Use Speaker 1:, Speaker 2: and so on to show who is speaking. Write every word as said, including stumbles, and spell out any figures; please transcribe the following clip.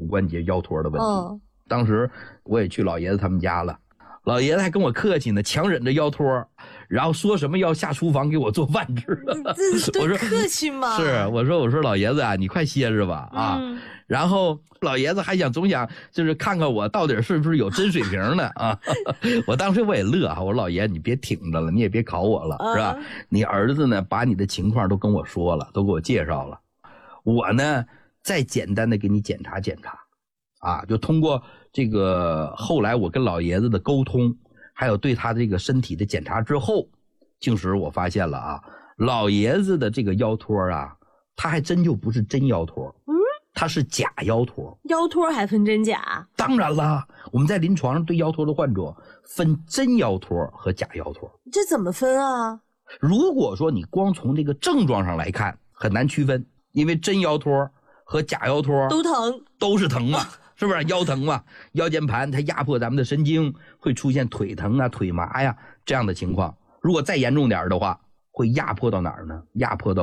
Speaker 1: 骨关节腰托的问题。
Speaker 2: 哦，
Speaker 1: 当时我也去老爷子他们家了，老爷子还跟我客气呢，强忍着腰托，然后说什么要下厨房给我做饭吃。
Speaker 2: 这
Speaker 1: 我说
Speaker 2: 客气吗？
Speaker 1: 是，我说我说老爷子啊，你快歇着吧啊。
Speaker 2: 嗯、
Speaker 1: 然后老爷子还想总想就是看看我到底是不是有真水平呢啊。我当时我也乐啊，我说老爷你别挺着了，你也别考我了，
Speaker 2: 啊、
Speaker 1: 是吧？你儿子呢把你的情况都跟我说了，都给我介绍了，我呢再简单的给你检查检查啊，就通过这个后来我跟老爷子的沟通，还有对他这个身体的检查之后，静时我发现了啊，老爷子的这个腰托啊，他还真就不是真腰托，嗯，他是假腰托。
Speaker 2: 腰托还分真假？
Speaker 1: 当然了，我们在临床上对腰托的患者分真腰托和假腰托。
Speaker 2: 这怎么分啊？
Speaker 1: 如果说你光从这个症状上来看，很难区分，因为真腰托和假腰托
Speaker 2: 都疼，
Speaker 1: 都是疼嘛。是不是腰疼嘛？腰间盘它压迫咱们的神经，会出现腿疼啊、腿麻呀这样的情况。如果再严重点的话，会压迫到哪儿呢？压迫到